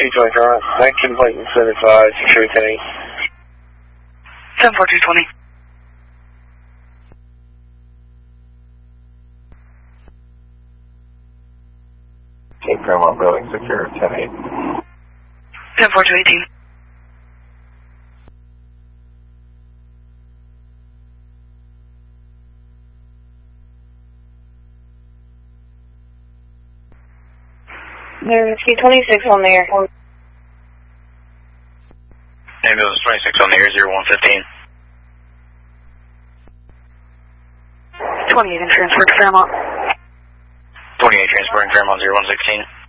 220 Fairmont, 19 plate and 75, security 10-8. 74220. Cape Fairmont building, secure 10-8. 74218. There's C-26 on the air. Ambulance 26 on the air, 0115. 28 and transfer to Fairmont. 28 transferring Fairmont 0116.